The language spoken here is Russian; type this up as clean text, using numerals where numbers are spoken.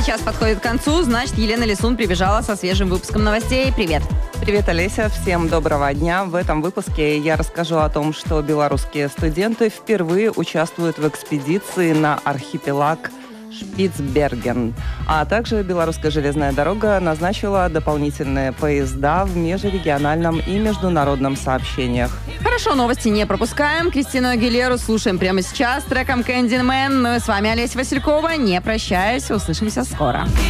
час подходит к концу, значит, Елена Лисун прибежала со свежим выпуском новостей. Привет. Привет, Олеся. Всем доброго дня. В этом выпуске я расскажу о том, что белорусские студенты впервые участвуют в экспедиции на архипелаг Шпицберген. А также Белорусская железная дорога назначила дополнительные поезда в межрегиональном и международном сообщениях. Хорошо, новости не пропускаем. Кристину Агилеру слушаем прямо сейчас с треком «Candyman». Ну и с вами Олеся Василькова. Не прощаюсь, услышимся скоро.